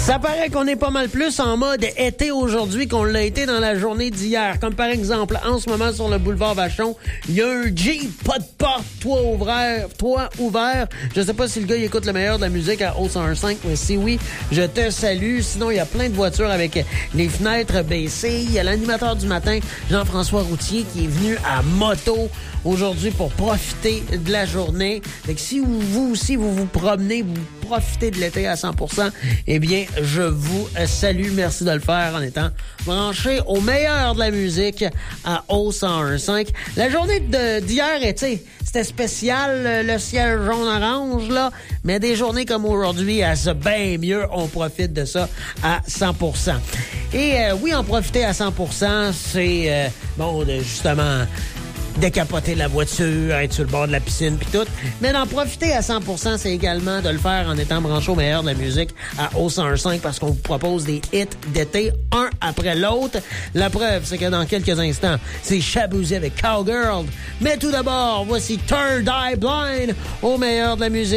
Ça paraît qu'on est pas mal plus en mode été aujourd'hui qu'on l'a été dans la journée d'hier. Comme par exemple, en ce moment sur le boulevard Vachon, il y a un Jeep, pas de porte, toit ouvert. Je sais pas si le gars il écoute le meilleur de la musique à O101.5, mais si oui, je te salue. Sinon, il y a plein de voitures avec les fenêtres baissées. Il y a l'animateur du matin, Jean-François Routier, qui est venu à moto aujourd'hui pour profiter de la journée. Fait que si vous aussi, vous promenez, vous profitez de l'été à 100%, eh bien, je vous salue. Merci de le faire en étant branché au meilleur de la musique à O101.5. La journée d'hier, c'était spécial, le ciel jaune-orange, là, mais des journées comme aujourd'hui, c'est bien mieux, on profite de ça à 100%. Et oui, en profiter à 100%, c'est, justement, décapoter la voiture, être sur le bord de la piscine puis tout. Mais d'en profiter à 100%, c'est également de le faire en étant branché au meilleur de la musique à O101.5 parce qu'on vous propose des hits d'été, un après l'autre. La preuve, c'est que dans quelques instants, c'est Shaboozey avec Cowgirl. Mais tout d'abord, voici Third Eye Blind au meilleur de la musique.